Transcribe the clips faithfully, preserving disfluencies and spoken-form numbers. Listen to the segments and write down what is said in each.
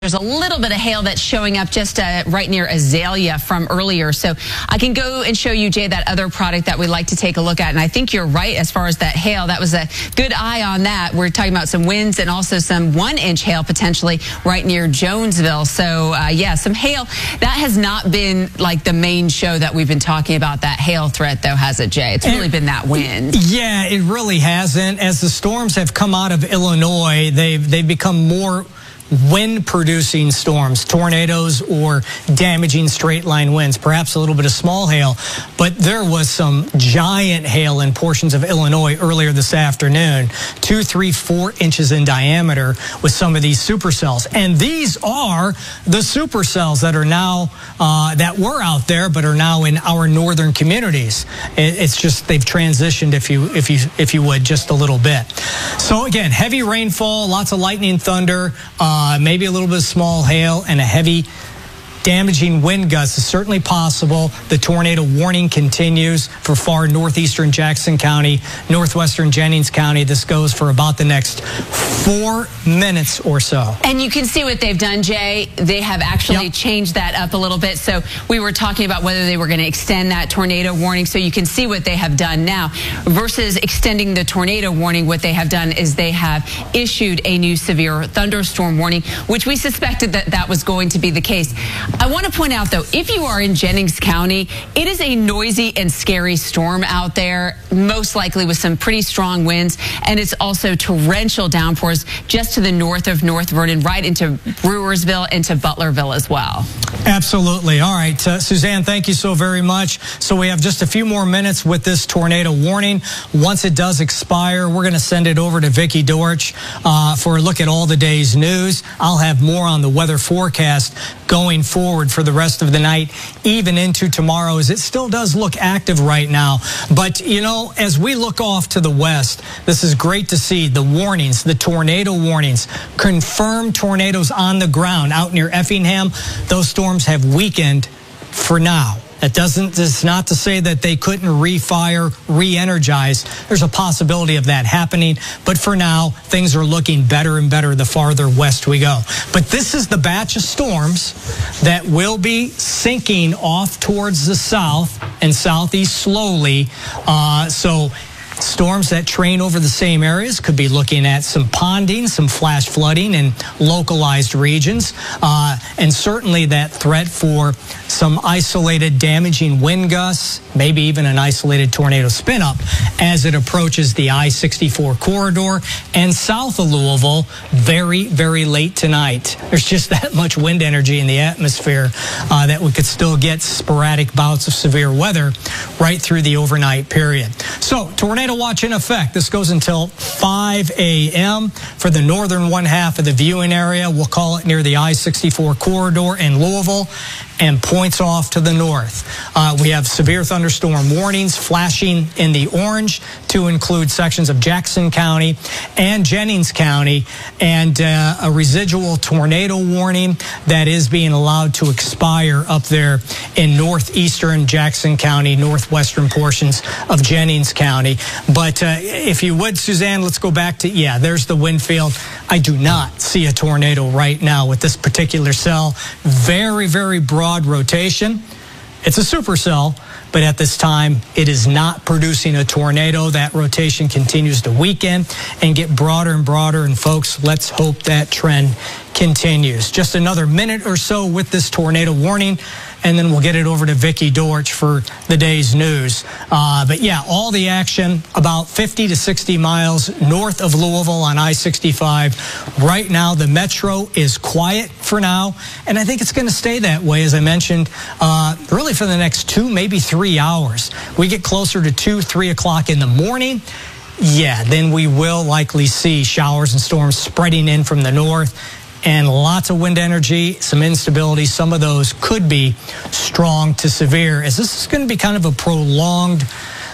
There's a little bit of hail that's showing up just uh, right near Azalea from earlier. So I can go and show you, Jay, that other product that we like to take a look at. And I think you're right as far as that hail. That was a good eye on that. We're talking about some winds and also some one-inch hail potentially right near Jonesville. So, uh, yeah, some hail. That has not been like the main show that we've been talking about, that hail threat, though, has it, Jay? It's really been that wind. Yeah, it really hasn't. As the storms have come out of Illinois, they've, they've become more wind-producing storms, tornadoes or damaging straight-line winds, perhaps a little bit of small hail. But there was some giant hail in portions of Illinois earlier this afternoon, two, three, four inches in diameter with some of these supercells. And these are the supercells that are now, uh, that were out there, but are now in our northern communities. It, it's just, they've transitioned, if you, if you, if you would, just a little bit. So again, heavy rainfall, lots of lightning, thunder, uh, Uh, maybe a little bit of small hail and a heavy damaging wind gusts is certainly possible. The tornado warning continues for far northeastern Jackson County, northwestern Jennings County. This goes for about the next four minutes or so. And you can see what they've done, Jay. They have actually yep. changed that up a little bit. So we were talking about whether they were going to extend that tornado warning. So you can see what they have done now versus extending the tornado warning. What they have done is they have issued a new severe thunderstorm warning, which we suspected that that was going to be the case. I want to point out, though, if you are in Jennings County, it is a noisy and scary storm out there, most likely with some pretty strong winds, and it's also torrential downpours just to the north of North Vernon, right into Brewersville, into Butlerville as well. Absolutely. All right, uh, Suzanne, thank you so very much. So we have just a few more minutes with this tornado warning. Once it does expire, we're going to send it over to Vicki Dorch uh, for a look at all the day's news. I'll have more on the weather forecast going forward for the rest of the night, even into tomorrow, as it still does look active right now. But, you know, as we look off to the west, this is great to see the warnings, the tornado warnings, confirmed tornadoes on the ground out near Effingham. Those storms have weakened for now. That doesn't, it's not to say that they couldn't refire, re-energize. There's a possibility of that happening. But for now, things are looking better and better the farther west we go. But this is the batch of storms that will be sinking off towards the south and southeast slowly. Uh, so storms that train over the same areas could be looking at some ponding, some flash flooding in localized regions, uh, and certainly that threat for some isolated damaging wind gusts, maybe even an isolated tornado spin-up as it approaches the I sixty-four corridor and south of Louisville very, very late tonight. There's just that much wind energy in the atmosphere uh, that we could still get sporadic bouts of severe weather right through the overnight period. So, tornado watch in effect. This goes until five A M for the northern one half of the viewing area. We'll call it near the I sixty-four corridor in Louisville and points off to the north. Uh, we have severe thunderstorm warnings flashing in the orange to include sections of Jackson County and Jennings County, and uh, a residual tornado warning that is being allowed to expire up there in northeastern Jackson County, northwestern portions of Jennings County. But uh, if you would, Suzanne, let's go back to, yeah, there's the wind field. I do not see a tornado right now with this particular cell. Very, very broad rotation. It's a supercell, but at this time, it is not producing a tornado. That rotation continues to weaken and get broader and broader. And folks, let's hope that trend continues. Just another minute or so with this tornado warning, and then we'll get it over to Vicki Dorch for the day's news. Uh, but yeah, all the action about fifty to sixty miles north of Louisville on I sixty-five. Right now, the metro is quiet for now, and I think it's going to stay that way, as I mentioned, uh, really for the next two, maybe three hours. We get closer to two, three o'clock in the morning. Yeah, then we will likely see showers and storms spreading in from the north, and lots of wind energy, some instability. Some of those could be strong to severe, as this is going to be kind of a prolonged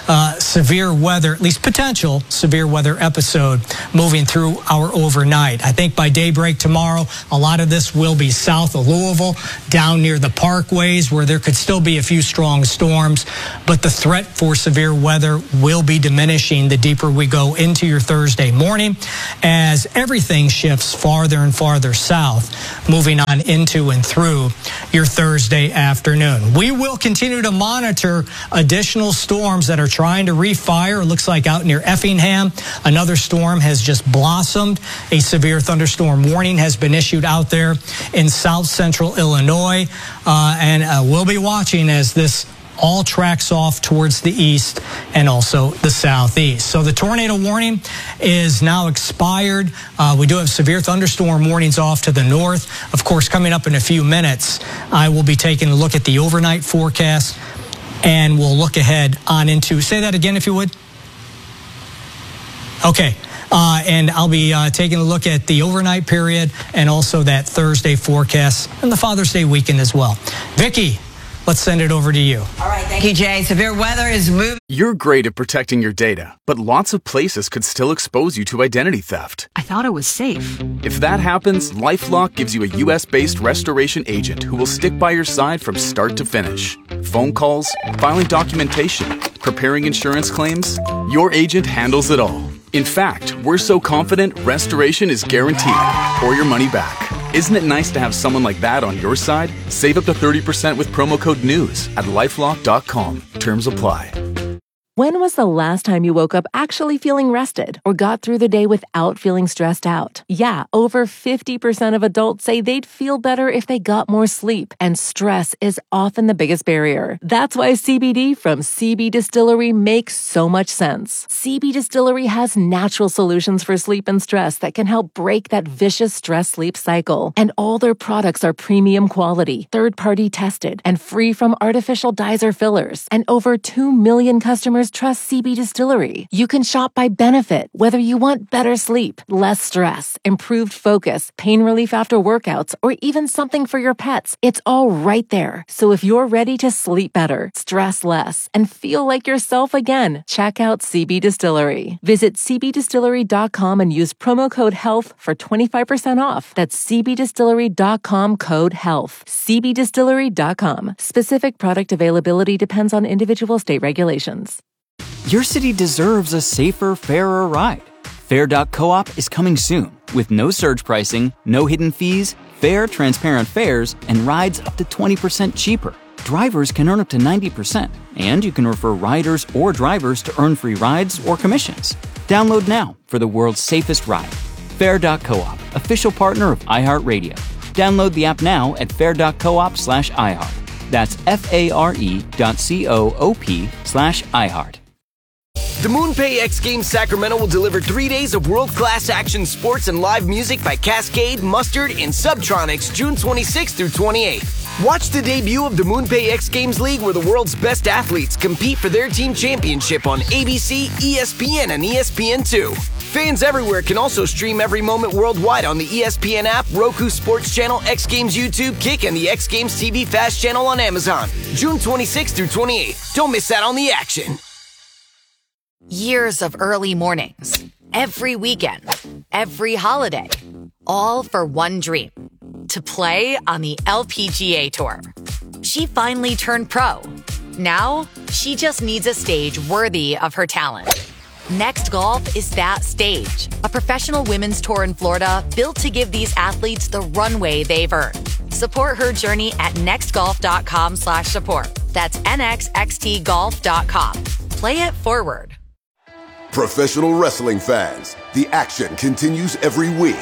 uh, severe weather, at least potential severe weather episode moving through our overnight. I think by daybreak tomorrow, a lot of this will be south of Louisville, down near the parkways where there could still be a few strong storms, but the threat for severe weather will be diminishing the deeper we go into your Thursday morning as everything shifts farther and farther south, moving on into and through your Thursday afternoon. We will continue to monitor additional storms that are trying to refire. It looks like out near Effingham, another storm has just blossomed. A severe thunderstorm warning has been issued out there in south central Illinois, uh, and uh, we'll be watching as this all tracks off towards the east and also the southeast. So the tornado warning is now expired. Uh, we do have severe thunderstorm warnings off to the north. Of course, coming up in a few minutes, I will be taking a look at the overnight forecast, and we'll look ahead on into, say that again if you would. Okay. Uh, and I'll be uh, taking a look at the overnight period and also that Thursday forecast and the Father's Day weekend as well. Vicki, let's send it over to you. All right, thank you, Jay. Severe weather is moving. You're great at protecting your data, but lots of places could still expose you to identity theft. I thought it was safe. If that happens, LifeLock gives you a U S-based restoration agent who will stick by your side from start to finish. Phone calls, filing documentation, preparing insurance claims, your agent handles it all. In fact, we're so confident restoration is guaranteed or your money back. Isn't it nice to have someone like that on your side? Save up to thirty percent with promo code NEWS at lifelock dot com. Terms apply. When was the last time you woke up actually feeling rested or got through the day without feeling stressed out? Yeah, over fifty percent of adults say they'd feel better if they got more sleep, and stress is often the biggest barrier. That's why C B D from C B Distillery makes so much sense. C B Distillery has natural solutions for sleep and stress that can help break that vicious stress-sleep cycle. And all their products are premium quality, third-party tested, and free from artificial dyes or fillers. And over two million customers trust C B Distillery. You can shop by benefit, whether you want better sleep, less stress, improved focus, pain relief after workouts, or even something for your pets. It's all right there. So if you're ready to sleep better, stress less, and feel like yourself again, check out C B Distillery. Visit c b distillery dot com and use promo code HEALTH for twenty-five percent off. That's c b distillery dot com code HEALTH. c b distillery dot com. Specific product availability depends on individual state regulations. Your city deserves a safer, fairer ride. Fair dot coop is coming soon with no surge pricing, no hidden fees, fair, transparent fares, and rides up to twenty percent cheaper. Drivers can earn up to ninety percent, and you can refer riders or drivers to earn free rides or commissions. Download now for the world's safest ride. Fair dot coop, official partner of iHeartRadio. Download the app now at fair dot coop slash iHeart. That's F-A-R-E dot C-O-O-P slash iHeart. The MoonPay X Games Sacramento will deliver three days of world-class action sports and live music by Cascade, Mustard, and Subtronics June twenty-sixth through twenty-eighth. Watch the debut of the MoonPay X Games League where the world's best athletes compete for their team championship on A B C, E S P N, and E S P N two. Fans everywhere can also stream every moment worldwide on the E S P N app, Roku Sports Channel, X Games YouTube, Kick, and the X Games T V Fast Channel on Amazon. June twenty-sixth through twenty-eighth. Don't miss out on the action. Years of early mornings, every weekend, every holiday, all for one dream, to play on the L P G A Tour. She finally turned pro. Now, she just needs a stage worthy of her talent. Next Golf is that stage, a professional women's tour in Florida built to give these athletes the runway they've earned. Support her journey at nextgolf.com slash support. That's N X X T golf dot com. Play it forward. Professional wrestling fans, the action continues every week.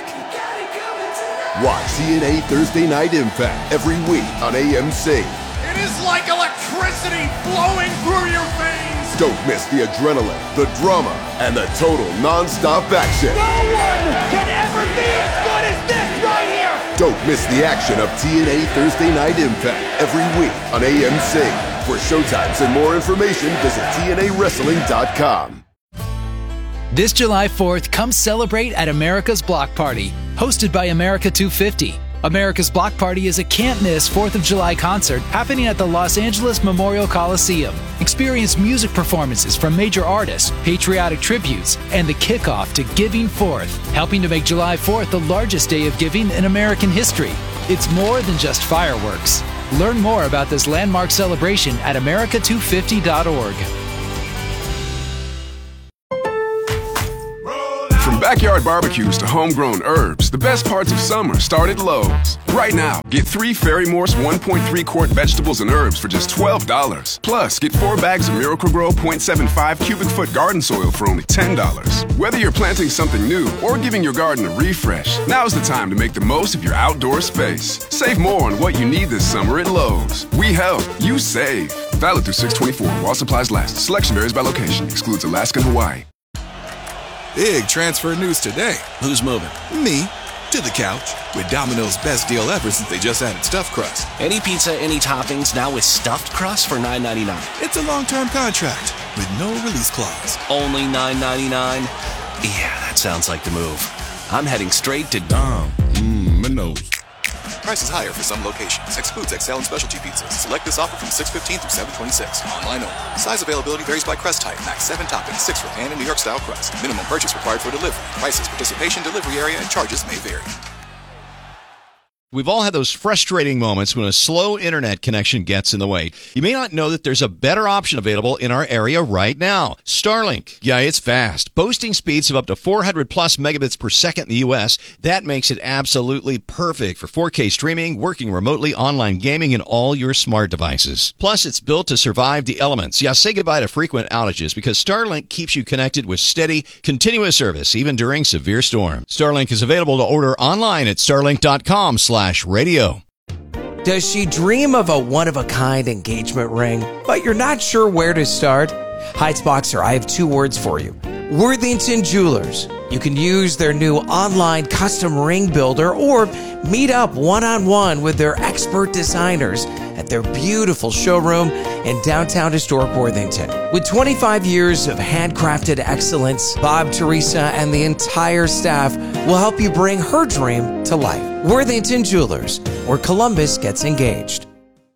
Watch T N A Thursday Night Impact every week on A M C. It is like electricity flowing through your veins. Don't miss the adrenaline, the drama, and the total non-stop action. No one can ever be as good as this right here. Don't miss the action of T N A Thursday Night Impact every week on A M C. For showtimes and more information, visit T N A wrestling dot com. This July fourth, come celebrate at America's Block Party, hosted by America two fifty. America's Block Party is a can't-miss fourth of July concert happening at the Los Angeles Memorial Coliseum. Experience music performances from major artists, patriotic tributes, and the kickoff to Giving Fourth, helping to make July fourth the largest day of giving in American history. It's more than just fireworks. Learn more about this landmark celebration at America two fifty dot org. From backyard barbecues to homegrown herbs, the best parts of summer start at Lowe's. Right now, get three Fairy Morse one point three quart vegetables and herbs for just twelve dollars. Plus, get four bags of Miracle-Gro point seven five cubic foot garden soil for only ten dollars. Whether you're planting something new or giving your garden a refresh, now's the time to make the most of your outdoor space. Save more on what you need this summer at Lowe's. We help, you save. Valid through six twenty-four while supplies last. Selection varies by location. Excludes Alaska and Hawaii. Big transfer news today. Who's moving? Me. To the couch. With Domino's best deal ever since they just added stuffed crust. Any pizza, any toppings, now with stuffed crust for nine ninety-nine. It's a long-term contract with no release clause. Only nine ninety-nine? Yeah, that sounds like the move. I'm heading straight to Dom. Mmm, my nose. Prices higher for some locations. Excludes X L and specialty pizzas. Select this offer from six fifteen through seven twenty-six. Online only. Size availability varies by crust type. Max seven toppings, six for pan and New York style crust. Minimum purchase required for delivery. Prices, participation, delivery area, and charges may vary. We've all had those frustrating moments when a slow internet connection gets in the way. You may not know that there's a better option available in our area right now. Starlink. Yeah, it's fast. Boasting speeds of up to four hundred plus megabits per second in the U S. That makes it absolutely perfect for four K streaming, working remotely, online gaming, and all your smart devices. Plus, it's built to survive the elements. Yeah, say goodbye to frequent outages because Starlink keeps you connected with steady, continuous service, even during severe storms. Starlink is available to order online at starlink dot com slash radio. Does she dream of a one-of-a-kind engagement ring, but you're not sure where to start? Heights-Boxer, I have two words for you. Worthington Jewelers. You can use their new online custom ring builder or meet up one-on-one with their expert designers at their beautiful showroom in downtown historic Worthington. With twenty-five years of handcrafted excellence, Bob, Teresa, and the entire staff will help you bring her dream to life. Worthington Jewelers, where Columbus gets engaged.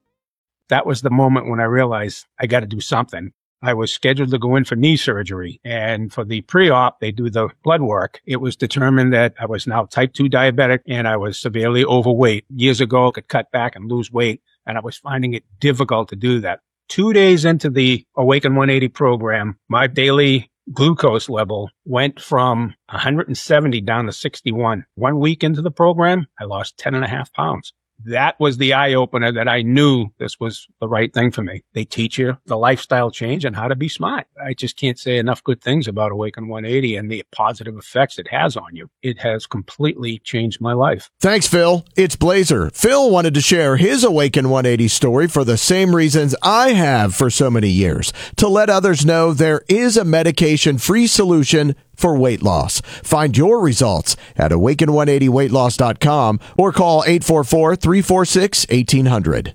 That was the moment when I realized I got to do something. I was scheduled to go in for knee surgery, and for the pre-op, they do the blood work. It was determined that I was now type two diabetic and I was severely overweight. Years ago, I could cut back and lose weight, and I was finding it difficult to do that. Two days into the Awaken one eighty program, my daily glucose level went from one hundred seventy down to sixty-one. One week into the program, I lost ten and a half pounds. That was the eye-opener that I knew this was the right thing for me. They teach you the lifestyle change and how to be smart. I just can't say enough good things about Awaken one eighty and the positive effects it has on you. It has completely changed my life. Thanks, Phil. It's Blazer. Phil wanted to share his Awaken one eighty story for the same reasons I have for so many years, to let others know there is a medication-free solution for weight loss. Find your results at awaken one eighty weight loss dot com or call eight four four, three four six, one eight hundred.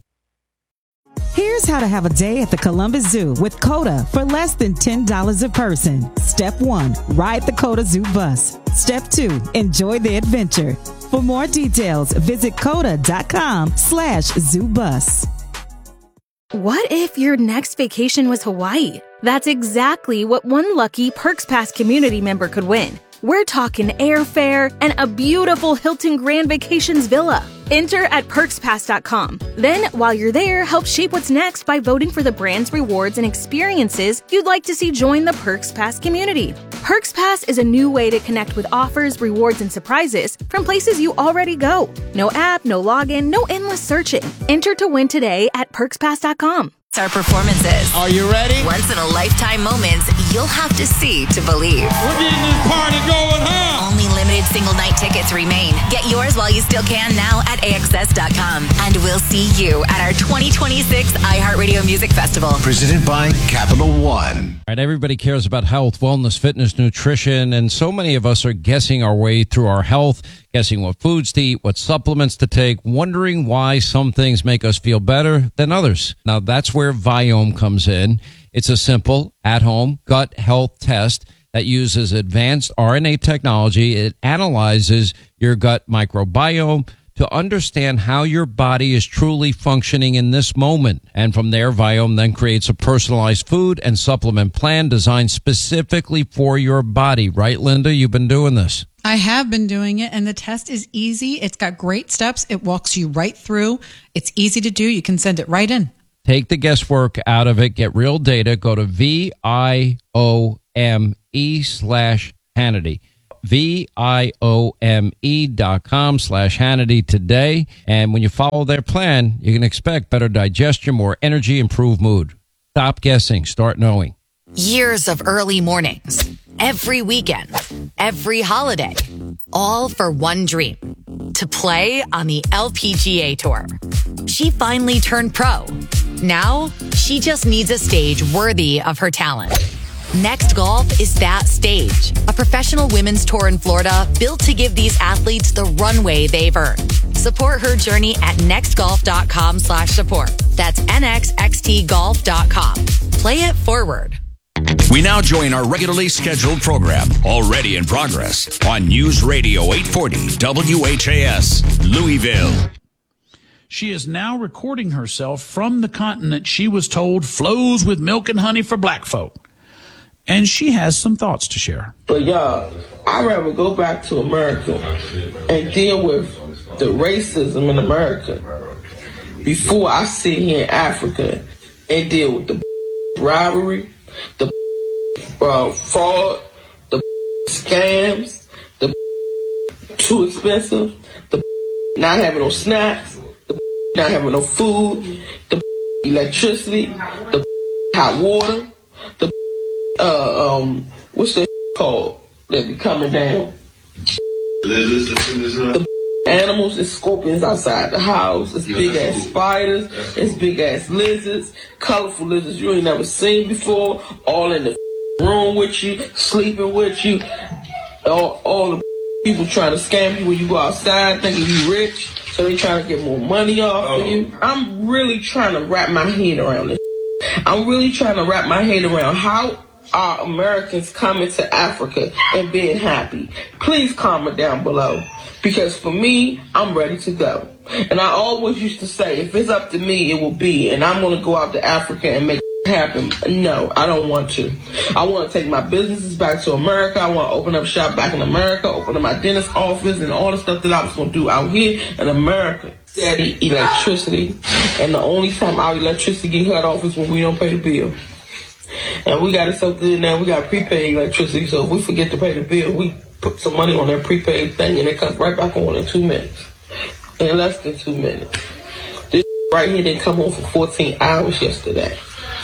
Here's how to have a day at the Columbus Zoo with COTA for less than ten dollars a person. Step one, ride the COTA Zoo bus. Step two, enjoy the adventure. For more details, visit coda dot com slash zoo bus. What if your next vacation was Hawaii? That's exactly what one lucky Perks Pass community member could win. We're talking airfare and a beautiful Hilton Grand Vacations villa. Enter at perks pass dot com. Then, while you're there, help shape what's next by voting for the brands, rewards, and experiences you'd like to see join the Perks Pass community. Perks Pass is a new way to connect with offers, rewards, and surprises from places you already go. No app, no login, no endless searching. Enter to win today at perks pass dot com. Our performances. Are you ready? Once in a lifetime moments you'll have to see to believe. We're getting this party going, huh? Only limited single night tickets remain. Get yours while you still can now at A X S dot com. And we'll see you at our twenty twenty-six iHeartRadio Music Festival. Presented by Capital One. All right, everybody cares about health, wellness, fitness, nutrition, and so many of us are guessing our way through our health, guessing what foods to eat, what supplements to take, wondering why some things make us feel better than others. Now, that's where Viome comes in. It's a simple, at-home gut health test that uses advanced R N A technology. It analyzes your gut microbiome to understand how your body is truly functioning in this moment. And from there, Viome then creates a personalized food and supplement plan designed specifically for your body. Right, Linda? You've been doing this. I have been doing it, and the test is easy. It's got great steps. It walks you right through. It's easy to do. You can send it right in. Take the guesswork out of it. Get real data. Go to V I O M E slash Hannity. V I O M E dot com slash Hannity today. And when you follow their plan, you can expect better digestion, more energy, improved mood. Stop guessing. Start knowing. Years of early mornings, every weekend, every holiday, all for one dream, to play on the L P G A Tour. She finally turned pro. Now, she just needs a stage worthy of her talent. Next Golf is that stage, a professional women's tour in Florida built to give these athletes the runway they've earned. Support her journey at nextgolf.com slash support. That's N X X T golf dot com. Play it forward. We now join our regularly scheduled program, already in progress, on News Radio eight forty W H A S, Louisville. She is now recording herself from the continent she was told flows with milk and honey for black folk. And she has some thoughts to share. But y'all, I'd rather go back to America and deal with the racism in America before I sit here in Africa and deal with the robbery, the uh, fraud, the scams, the too expensive, the not having no snacks, the not having no food, the electricity, the hot water, the uh um what's that called that be coming down? The animals and scorpions outside the house. It's big ass spiders. It's big ass lizards. Colorful lizards you ain't never seen before. All in the room with you, sleeping with you. All, all the people trying to scam you when you go outside, thinking you rich, so they trying to get more money off oh. of you. I'm really trying to wrap my head around this. I'm really trying to wrap my head around how are Americans coming to Africa and being happy. Please comment down below, because for me, I'm ready to go. And I always used to say, if it's up to me, it will be. And I'm going to go out to Africa and make it happen. No, I don't want to. I want to take my businesses back to America. I want to open up shop back in America, open up my dentist office and all the stuff that I was going to do out here in America. Steady electricity. And the only time our electricity get cut off is when we don't pay the bill. And we got it so good now, we got prepaid electricity, so if we forget to pay the bill, we put some money on that prepaid thing and it comes right back on in two minutes. In less than two minutes. This right here didn't come on for fourteen hours yesterday.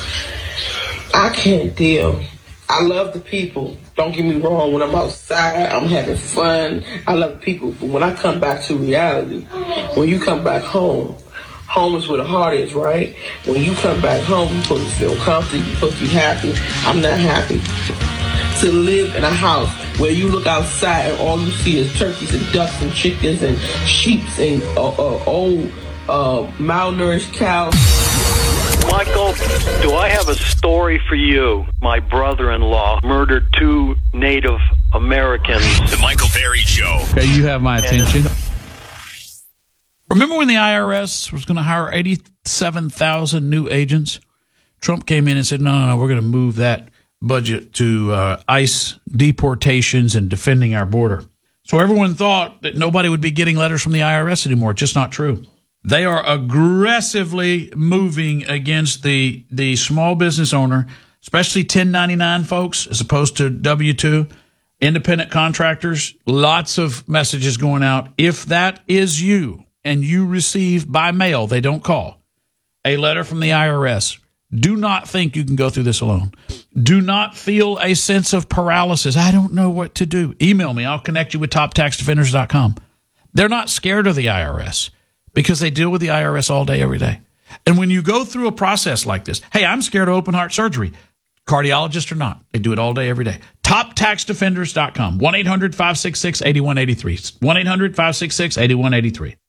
I can't deal. I love the people. Don't get me wrong, when I'm outside, I'm having fun. I love people, but when I come back to reality, when you come back home, home is where the heart is, right? When you come back home, you're supposed to feel comfortable, you're supposed to be happy. I'm not happy. To live in a house where you look outside and all you see is turkeys and ducks and chickens and sheep and uh, uh, old uh, malnourished cows. Michael, do I have a story for you? My brother-in-law murdered two Native Americans. The Michael Berry Show. Okay, you have my attention. Remember when the I R S was going to hire eighty-seven thousand new agents? Trump came in and said, no, no, no, we're going to move that budget to uh, ICE deportations and defending our border. So everyone thought that nobody would be getting letters from the I R S anymore. It's just not true. They are aggressively moving against the the small business owner, especially ten ninety-nine folks, as opposed to W two, independent contractors. Lots of messages going out. If that is you, and you receive by mail, they don't call, a letter from the I R S, do not think you can go through this alone. Do not feel a sense of paralysis. I don't know what to do. Email me. I'll connect you with top tax defenders dot com. They're not scared of the I R S because they deal with the I R S all day, every day. And when you go through a process like this, hey, I'm scared of open heart surgery. Cardiologist or not, they do it all day, every day. top tax defenders dot com. one eight hundred five six six eight one eight three. one eight hundred five six six eight one eight three.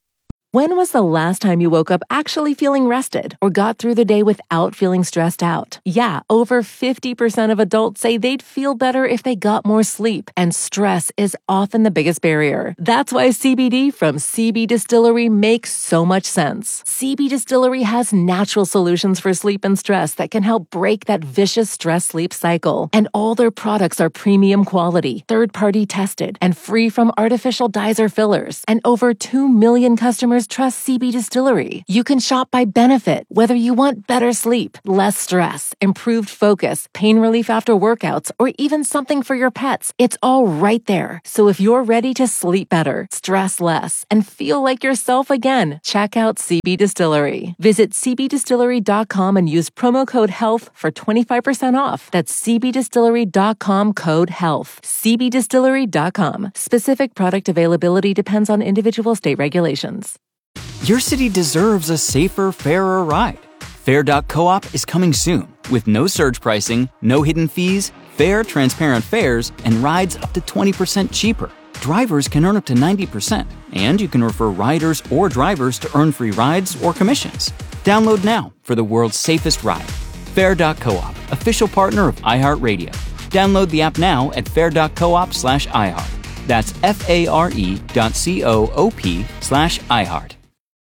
When was the last time you woke up actually feeling rested or got through the day without feeling stressed out? Yeah, over fifty percent of adults say they'd feel better if they got more sleep, and stress is often the biggest barrier. That's why C B D from C B Distillery makes so much sense. C B Distillery has natural solutions for sleep and stress that can help break that vicious stress-sleep cycle. And all their products are premium quality, third-party tested, and free from artificial dyes or fillers. And over two million customers trust C B Distillery. You can shop by benefit, whether you want better sleep, less stress, improved focus, pain relief after workouts, or even something for your pets. It's all right there. So if you're ready to sleep better, stress less, and feel like yourself again, check out C B Distillery. Visit c b distillery dot com and use promo code HEALTH for twenty-five percent off. That's c b distillery dot com code HEALTH. c b distillery dot com. Specific product availability depends on individual state regulations. Your city deserves a safer, fairer ride. Fair dot coop is coming soon with no surge pricing, no hidden fees, fair, transparent fares, and rides up to twenty percent cheaper. Drivers can earn up to ninety percent, and you can refer riders or drivers to earn free rides or commissions. Download now for the world's safest ride. Fair dot coop, official partner of iHeartRadio. Download the app now at fair dot coop slash iHeart. That's F-A-R-E dot C-O-O-P slash iHeart.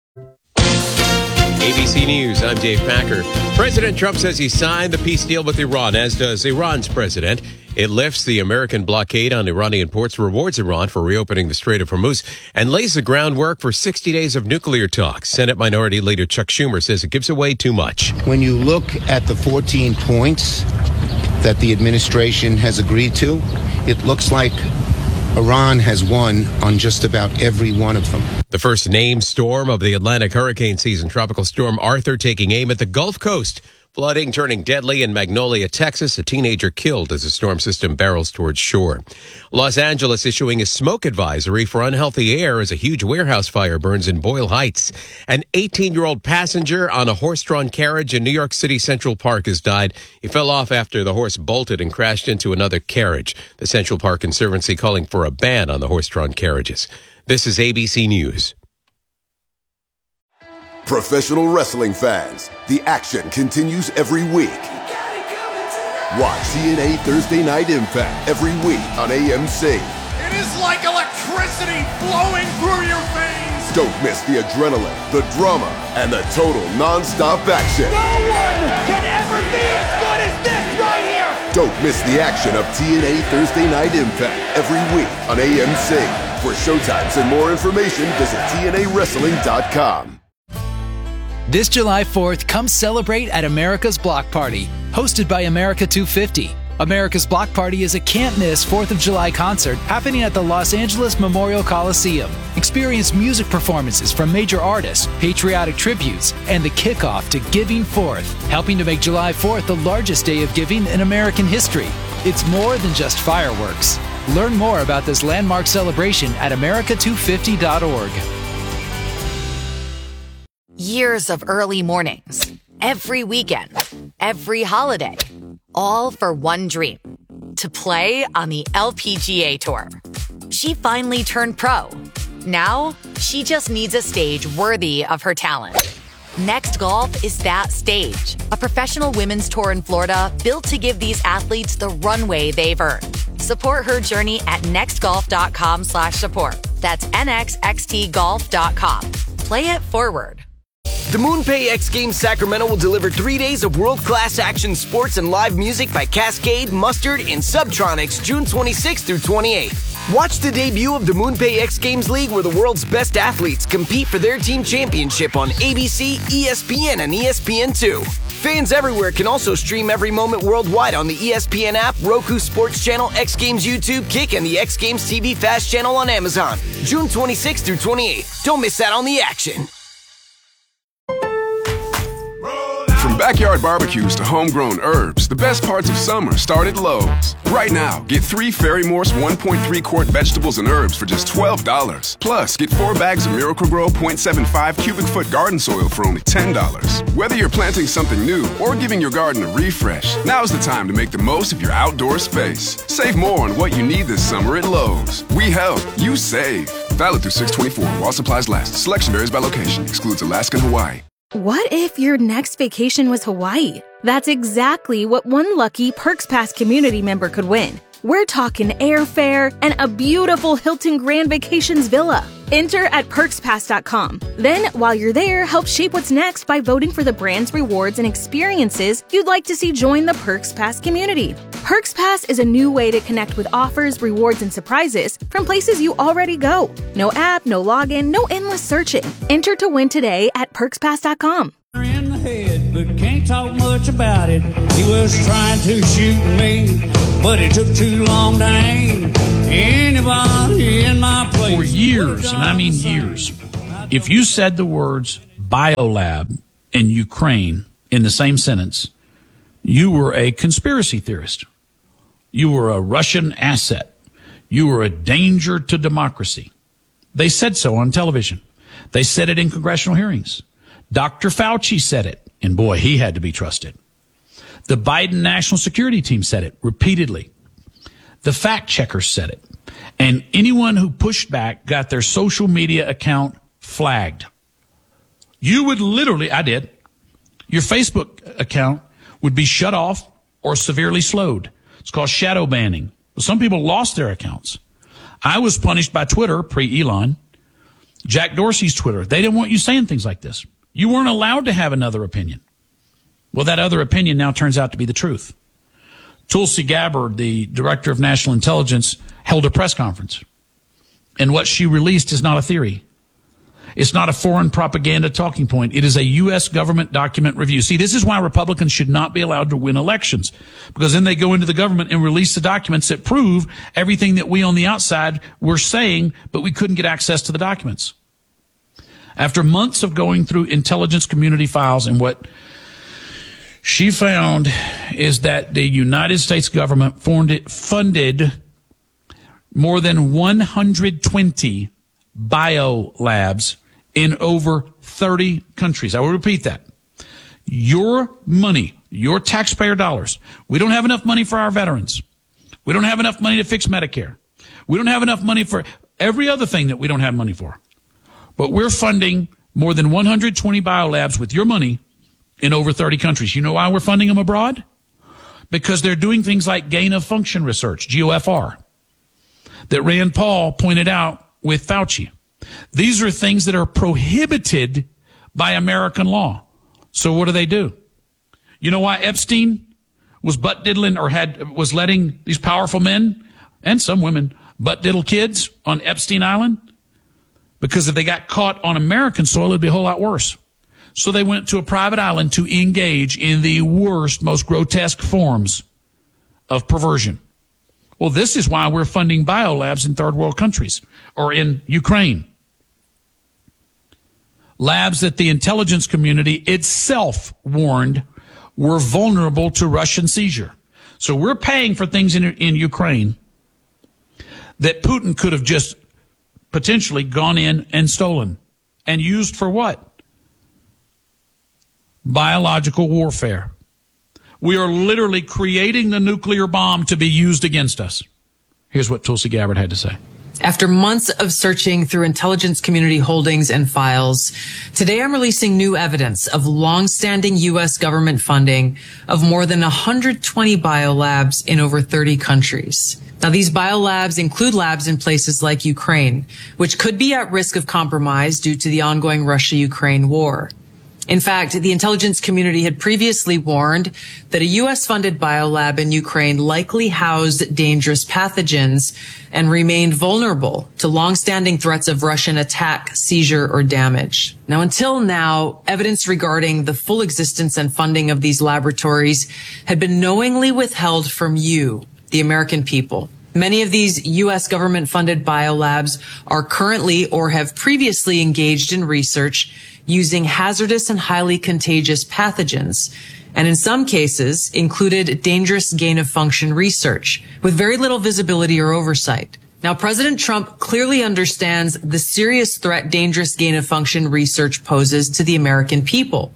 A B C News, I'm Dave Packer. President Trump says he signed the peace deal with Iran, as does Iran's president. It lifts the American blockade on Iranian ports, rewards Iran for reopening the Strait of Hormuz, and lays the groundwork for sixty days of nuclear talks. Senate Minority Leader Chuck Schumer says it gives away too much. When you look at the fourteen points that the administration has agreed to, it looks like Iran has won on just about every one of them. The first named storm of the Atlantic hurricane season, Tropical Storm Arthur, taking aim at the Gulf Coast. Flooding turning deadly in Magnolia, Texas. A teenager killed as the storm system barrels towards shore. Los Angeles issuing a smoke advisory for unhealthy air as a huge warehouse fire burns in Boyle Heights. An eighteen-year-old passenger on a horse-drawn carriage in New York City Central Park has died. He fell off after the horse bolted and crashed into another carriage. The Central Park Conservancy calling for a ban on the horse-drawn carriages. This is A B C News. Professional wrestling fans, the action continues every week. Watch T N A Thursday Night Impact every week on A M C. It is like electricity flowing through your veins. Don't miss the adrenaline, the drama, and the total non-stop action. No one can ever be as good as this right here. Don't miss the action of T N A Thursday Night Impact every week on A M C. For showtimes and more information, visit T N A wrestling dot com. This July fourth, come celebrate at America's Block Party, hosted by America two fifty. America's Block Party is a can't-miss fourth of July concert happening at the Los Angeles Memorial Coliseum. Experience music performances from major artists, patriotic tributes, and the kickoff to Giving Fourth, helping to make July fourth the largest day of giving in American history. It's more than just fireworks. Learn more about this landmark celebration at america two fifty dot org. Years of early mornings, every weekend, every holiday, all for one dream, to play on the L P G A Tour. She finally turned pro. Now, she just needs a stage worthy of her talent. Next Golf is that stage, a professional women's tour in Florida built to give these athletes the runway they've earned. Support her journey at nextgolf.com slash support. That's N X X T golf dot com. Play it forward. The MoonPay X Games Sacramento will deliver three days of world-class action sports and live music by Cascade, Mustard, and Subtronics June twenty-sixth through twenty-eighth. Watch the debut of the MoonPay X Games League, where the world's best athletes compete for their team championship on A B C, E S P N, and E S P N two. Fans everywhere can also stream every moment worldwide on the E S P N app, Roku Sports Channel, X Games YouTube, Kick, and the X Games T V Fast Channel on Amazon. June twenty-sixth through twenty-eighth. Don't miss out on the action. From backyard barbecues to homegrown herbs, the best parts of summer start at Lowe's. Right now, get three Ferry Morse one point three quart vegetables and herbs for just twelve dollars. Plus, get four bags of Miracle-Gro zero point seven five cubic foot garden soil for only ten dollars. Whether you're planting something new or giving your garden a refresh, now's the time to make the most of your outdoor space. Save more on what you need this summer at Lowe's. We help, you save. Valid through six twenty-four while supplies last. Selection varies by location. Excludes Alaska and Hawaii. What if your next vacation was Hawaii? That's exactly what one lucky Perks Pass community member could win. We're talking airfare and a beautiful Hilton Grand Vacations villa. Enter at perks pass dot com. Then, while you're there, help shape what's next by voting for the brands, rewards, and experiences you'd like to see join the Perks Pass community. Perks Pass is a new way to connect with offers, rewards, and surprises from places you already go. No app, no login, no endless searching. Enter to win today at perks pass dot com. In the head, but can't talk much about it. He was trying to shoot me, but it took too long to aim. Anybody in my place. For years, and I mean years, if you said the words biolab and Ukraine in the same sentence, you were a conspiracy theorist. You were a Russian asset. You were a danger to democracy. They said so on television. They said it in congressional hearings. Doctor Fauci said it, and boy, he had to be trusted. The Biden National Security Team said it repeatedly. The fact checkers said it. And anyone who pushed back got their social media account flagged. You would literally, I did, your Facebook account would be shut off or severely slowed. It's called shadow banning. Some people lost their accounts. I was punished by Twitter, pre-Elon, Jack Dorsey's Twitter. They didn't want you saying things like this. You weren't allowed to have another opinion. Well, that other opinion now turns out to be the truth. Tulsi Gabbard, the director of national intelligence, held a press conference. And what she released is not a theory. It's not a foreign propaganda talking point. It is a U S government document review. See, this is why Republicans should not be allowed to win elections, because then they go into the government and release the documents that prove everything that we on the outside were saying, but we couldn't get access to the documents. After months of going through intelligence community files, and what she found is that the United States government funded more than one hundred twenty biolabs in over thirty countries. I will repeat that. Your money, your taxpayer dollars. We don't have enough money for our veterans. We don't have enough money to fix Medicare. We don't have enough money for every other thing that we don't have money for. But we're funding more than one hundred twenty biolabs with your money in over thirty countries. You know why we're funding them abroad? Because they're doing things like gain of function research, G O F R, that Rand Paul pointed out with Fauci. These are things that are prohibited by American law. So what do they do? You know why Epstein was butt diddling or had was letting these powerful men and some women butt diddle kids on Epstein Island? Because if they got caught on American soil, it'd be a whole lot worse. So they went to a private island to engage in the worst, most grotesque forms of perversion. Well, this is why we're funding biolabs in third world countries or in Ukraine. Labs that the intelligence community itself warned were vulnerable to Russian seizure. So we're paying for things in, in Ukraine that Putin could have just potentially gone in and stolen and used for what? Biological warfare. We are literally creating the nuclear bomb to be used against us. Here's what Tulsi Gabbard had to say. After months of searching through intelligence community holdings and files, today I'm releasing new evidence of long-standing U S government funding of more than one hundred twenty biolabs in over thirty countries. Now, these biolabs include labs in places like Ukraine, which could be at risk of compromise due to the ongoing Russia-Ukraine war. In fact, the intelligence community had previously warned that a U S-funded biolab in Ukraine likely housed dangerous pathogens and remained vulnerable to long-standing threats of Russian attack, seizure, or damage. Now, until now, evidence regarding the full existence and funding of these laboratories had been knowingly withheld from you, the American people. Many of these U S government-funded biolabs are currently or have previously engaged in research using hazardous and highly contagious pathogens, and in some cases included dangerous gain-of-function research with very little visibility or oversight. Now, President Trump clearly understands the serious threat dangerous gain-of-function research poses to the American people.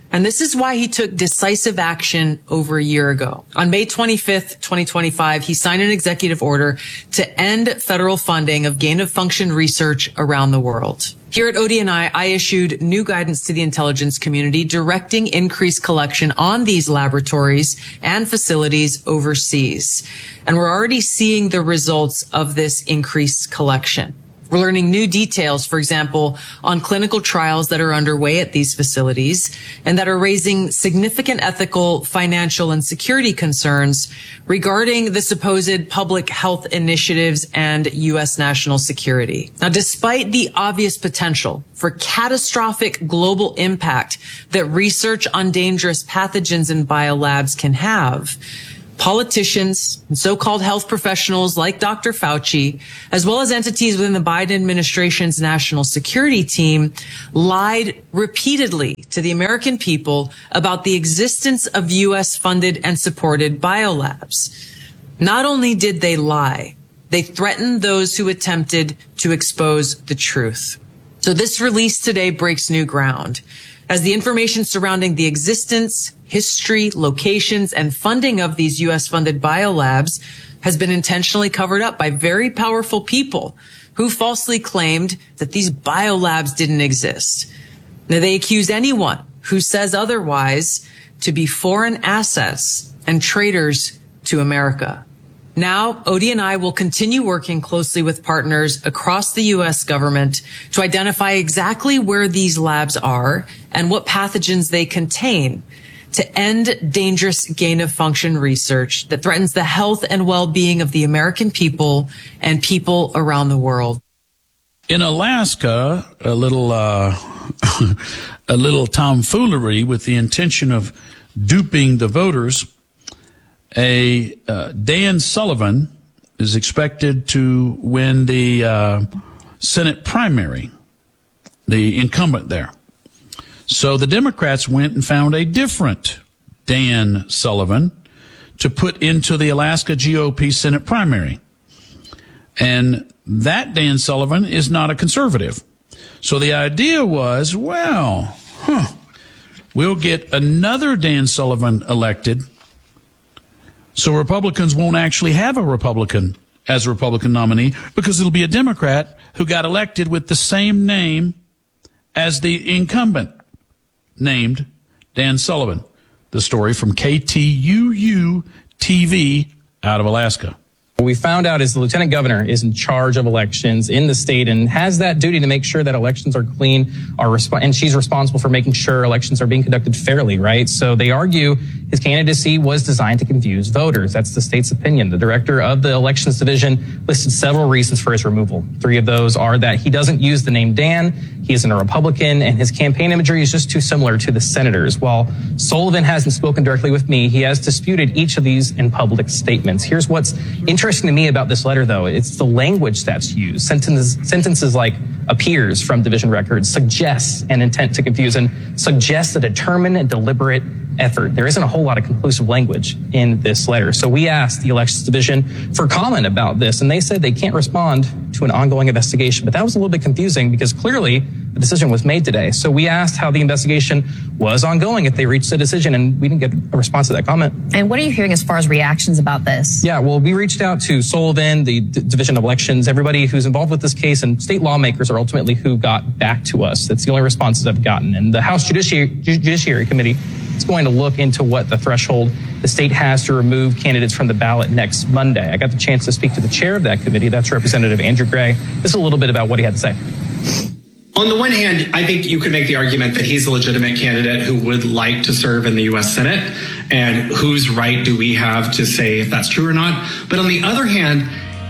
And this is why he took decisive action over a year ago. On May twenty-fifth, twenty twenty-five, he signed an executive order to end federal funding of gain-of-function research around the world. Here at O D N I, I issued new guidance to the intelligence community directing increased collection on these laboratories and facilities overseas. And we're already seeing the results of this increased collection. We're learning new details, for example, on clinical trials that are underway at these facilities and that are raising significant ethical, financial, and security concerns regarding the supposed public health initiatives and U S national security. Now, despite the obvious potential for catastrophic global impact that research on dangerous pathogens in biolabs can have, politicians and so-called health professionals like Doctor Fauci, as well as entities within the Biden administration's national security team, lied repeatedly to the American people about the existence of U S-funded and supported biolabs. Not only did they lie, they threatened those who attempted to expose the truth. So this release today breaks new ground, as the information surrounding the existence, history, locations, and funding of these U S-funded biolabs has been intentionally covered up by very powerful people who falsely claimed that these biolabs didn't exist. Now, they accuse anyone who says otherwise to be foreign assets and traitors to America. Now, O D N I will continue working closely with partners across the U S government to identify exactly where these labs are and what pathogens they contain to end dangerous gain-of-function research that threatens the health and well-being of the American people and people around the world. In Alaska, a little uh, a little tomfoolery with the intention of duping the voters. A uh, Dan Sullivan is expected to win the uh, Senate primary, the incumbent there. So the Democrats went and found a different Dan Sullivan to put into the Alaska G O P Senate primary. And that Dan Sullivan is not a conservative. So the idea was, well, huh, we'll get another Dan Sullivan elected, so Republicans won't actually have a Republican as a Republican nominee, because it'll be a Democrat who got elected with the same name as the incumbent, named Dan Sullivan. The story from K T U U T V out of Alaska. What we found out is the lieutenant governor is in charge of elections in the state and has that duty to make sure that elections are clean, are resp- and she's responsible for making sure elections are being conducted fairly, right? So they argue his candidacy was designed to confuse voters. That's the state's opinion. The director of the elections division listed several reasons for his removal. Three of those are that he doesn't use the name Dan, he isn't a Republican, and his campaign imagery is just too similar to the senators. While Sullivan hasn't spoken directly with me, he has disputed each of these in public statements. Here's what's interesting to me about this letter, though. It's the language that's used. Sentences, sentences like appears from division records, suggests an intent to confuse, and suggests a determined and deliberate effort. There isn't a whole lot of conclusive language in this letter. So we asked the elections division for comment about this, and they said they can't respond to an ongoing investigation. But that was a little bit confusing because clearly the decision was made today. So we asked how the investigation was ongoing if they reached a decision, and we didn't get a response to that comment. And what are you hearing as far as reactions about this? Yeah, well, we reached out to Sullivan, the D- Division of Elections, everybody who's involved with this case, and state lawmakers are ultimately who got back to us. That's the only responses I've gotten. And the House Judiciary, Judiciary Committee is going to look into what the threshold the state has to remove candidates from the ballot next Monday. I got the chance to speak to the chair of that committee. That's Representative Andrew Gray. This is a little bit about what he had to say. On the one hand, I think you could make the argument that he's a legitimate candidate who would like to serve in the U S Senate, and whose right do we have to say if that's true or not? But on the other hand,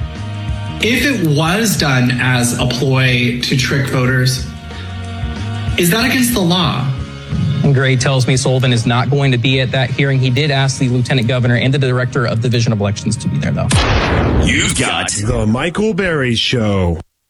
if it was done as a ploy to trick voters, is that against the law? And Gray tells me Sullivan is not going to be at that hearing. He did ask the lieutenant governor and the director of Division of Elections to be there, though. You've got the Michael Berry Show.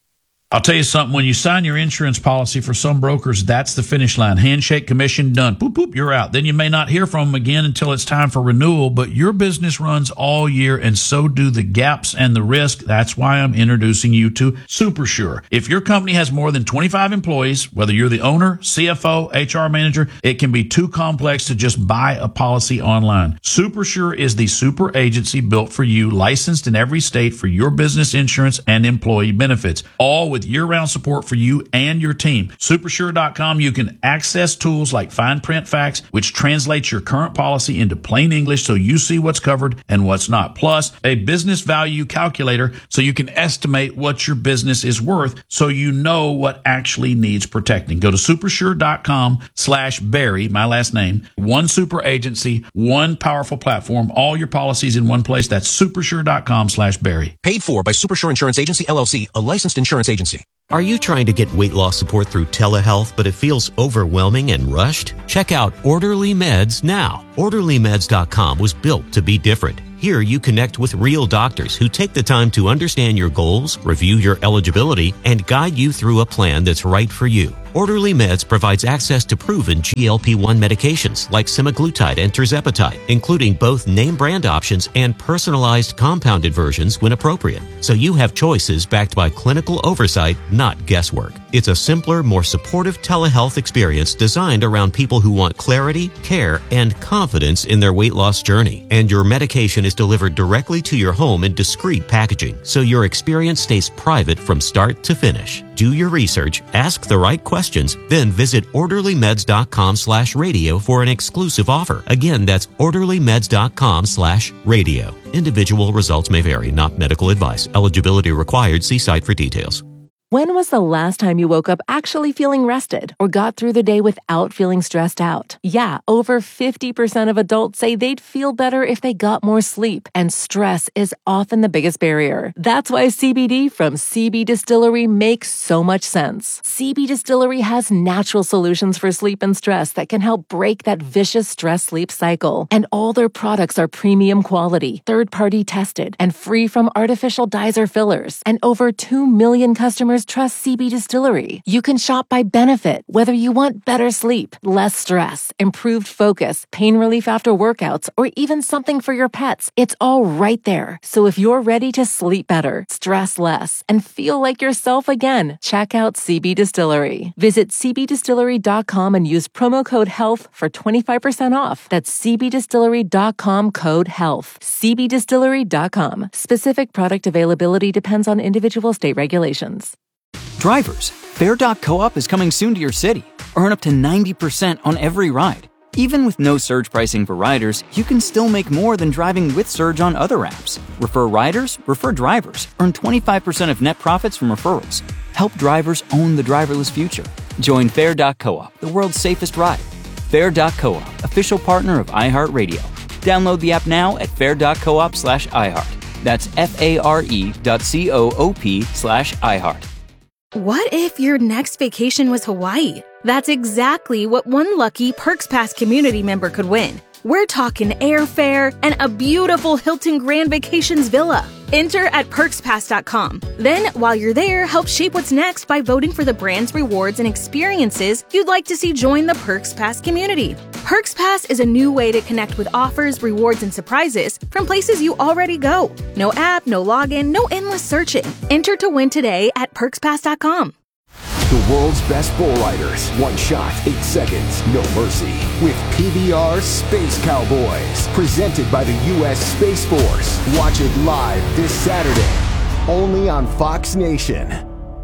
I'll tell you something. When you sign your insurance policy, for some brokers, that's the finish line. Handshake, commission, done. Boop, boop, you're out. Then you may not hear from them again until it's time for renewal, but your business runs all year, and so do the gaps and the risk. That's why I'm introducing you to SuperSure. If your company has more than twenty-five employees, whether you're the owner, C F O, H R manager, it can be too complex to just buy a policy online. SuperSure is the super agency built for you, licensed in every state for your business insurance and employee benefits, all with year-round support for you and your team. Supersure dot com, you can access tools like fine print facts, which translates your current policy into plain English so you see what's covered and what's not. Plus, a business value calculator so you can estimate what your business is worth so you know what actually needs protecting. Go to supersure dot com slash Barry, my last name. One super agency, one powerful platform, all your policies in one place. That's supersure dot com slash Barry. Paid for by Supersure Insurance Agency, L L C, a licensed insurance agency. Are you trying to get weight loss support through telehealth, but it feels overwhelming and rushed? Check out Orderly Meds now. orderly meds dot com was built to be different. Here you connect with real doctors who take the time to understand your goals, review your eligibility, and guide you through a plan that's right for you. Orderly Meds provides access to proven G L P one medications like semaglutide and tirzepatide, including both name brand options and personalized compounded versions when appropriate. So you have choices backed by clinical oversight, not guesswork. It's a simpler, more supportive telehealth experience designed around people who want clarity, care, and confidence in their weight loss journey. And your medication is delivered directly to your home in discreet packaging, so your experience stays private from start to finish. Do your research, ask the right questions, then visit orderly meds dot com slash radio for an exclusive offer. Again, that's orderly meds dot com slash radio. Individual results may vary, not medical advice. Eligibility required. See site for details. When was the last time you woke up actually feeling rested or got through the day without feeling stressed out? Yeah, over fifty percent of adults say they'd feel better if they got more sleep, and stress is often the biggest barrier. That's why C B D from C B Distillery makes so much sense. C B Distillery has natural solutions for sleep and stress that can help break that vicious stress-sleep cycle. And all their products are premium quality, third-party tested, and free from artificial dyes or fillers. And over two million customers trust C B Distillery. You can shop by benefit, whether you want better sleep, less stress, improved focus, pain relief after workouts, or even something for your pets. It's all right there. So if you're ready to sleep better, stress less, and feel like yourself again, check out C B Distillery. Visit c b distillery dot com and use promo code HEALTH for twenty-five percent off. That's c b distillery dot com code HEALTH. c b distillery dot com. Specific product availability depends on individual state regulations. Drivers, Fare dot coop is coming soon to your city. Earn up to ninety percent on every ride. Even with no surge pricing for riders, you can still make more than driving with surge on other apps. Refer riders, refer drivers. Earn twenty-five percent of net profits from referrals. Help drivers own the driverless future. Join Fare dot coop, the world's safest ride. Fare dot coop, official partner of iHeartRadio. Download the app now at fare dot coop slash iHeart. That's F-A-R-E dot C-O-O-P slash iHeart. What if your next vacation was Hawaii? That's exactly what one lucky Perks Pass community member could win. We're talking airfare and a beautiful Hilton Grand Vacations villa. Enter at perks pass dot com. Then, while you're there, help shape what's next by voting for the brands, rewards, and experiences you'd like to see join the Perks Pass community. Perks Pass is a new way to connect with offers, rewards, and surprises from places you already go. No app, no login, no endless searching. Enter to win today at perks pass dot com. The world's best bull riders. One shot, eight seconds, no mercy. With P B R Space Cowboys. Presented by the U S Space Force. Watch it live this Saturday. Only on Fox Nation.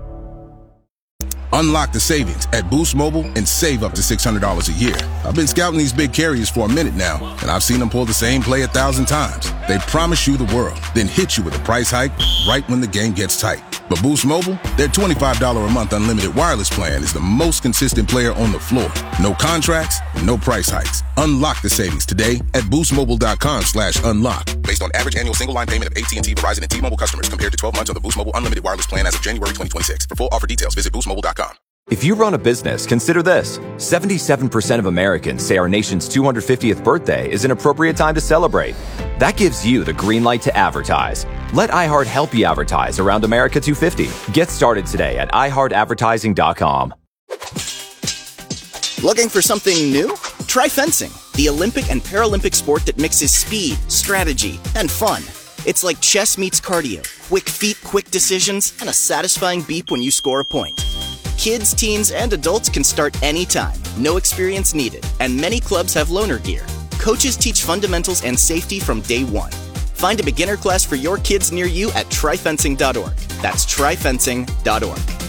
Unlock the savings at Boost Mobile and save up to six hundred dollars a year. I've been scouting these big carriers for a minute now, and I've seen them pull the same play a thousand times. They promise you the world, then hit you with a price hike right when the game gets tight. But Boost Mobile, their twenty-five dollars a month unlimited wireless plan is the most consistent player on the floor. No contracts, no price hikes. Unlock the savings today at boost mobile dot com slash unlock. Based on average annual single line payment of A T and T, Verizon, and T-Mobile customers compared to twelve months on the Boost Mobile unlimited wireless plan as of January twenty twenty-six. For full offer details, visit boost mobile dot com. If you run a business, consider this. seventy-seven percent of Americans say our nation's two hundred fiftieth birthday is an appropriate time to celebrate. That gives you the green light to advertise. Let iHeart help you advertise around America two fifty. Get started today at i heart advertising dot com. Looking for something new? Try fencing, the Olympic and Paralympic sport that mixes speed, strategy, and fun. It's like chess meets cardio, quick feet, quick decisions, and a satisfying beep when you score a point. Kids, teens, and adults can start anytime, no experience needed, and many clubs have loaner gear. Coaches teach fundamentals and safety from day one. Find a beginner class for your kids near you at try fencing dot org. That's try fencing dot org.